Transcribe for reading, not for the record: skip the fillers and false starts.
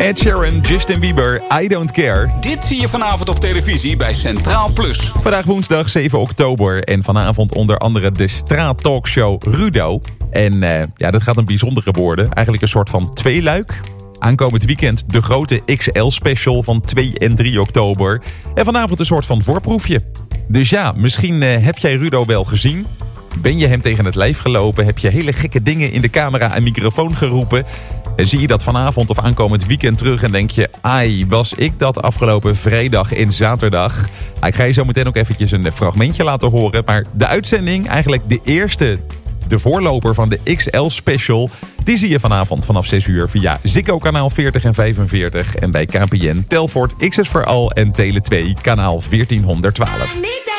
Ed Sheeran, Justin Bieber, I Don't Care. Dit zie je vanavond op televisie bij Centraal Plus. Vandaag woensdag 7 oktober en vanavond onder andere de straattalkshow Rudo. En dat gaat een bijzondere worden. Eigenlijk een soort van tweeluik. Aankomend weekend de grote XL-special van 2 en 3 oktober. En vanavond een soort van voorproefje. Dus ja, misschien heb jij Rudo wel gezien. Ben je hem tegen het lijf gelopen? Heb je hele gekke dingen in de camera en microfoon geroepen? En zie je dat vanavond of aankomend weekend terug en denk je... ai, was ik dat afgelopen vrijdag en zaterdag? Ik ga je zo meteen ook eventjes een fragmentje laten horen. Maar de uitzending, eigenlijk de eerste... de voorloper van de XL-special, die zie je vanavond vanaf 6 uur via Ziggo kanaal 40 en 45. En bij KPN, Telfort, XS4Al en Tele2 kanaal 1412.